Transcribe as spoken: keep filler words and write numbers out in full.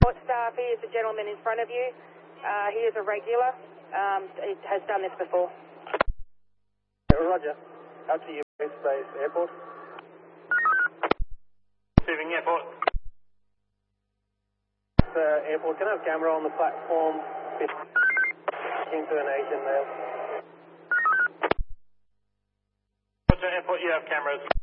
Staff, he is the gentleman in front of you. Uh, he is a regular. Um, he has done this before. Roger. Out to you, Space Airport. Receiving airport. Uh, airport, can I have camera on the platform? Into an Asian there. Roger, airport, you have cameras.